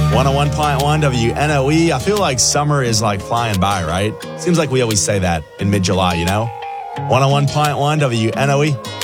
101.1 WNOE. I feel like summer is like flying by, right? Seems like we always say that in mid-July, 101.1 WNOE.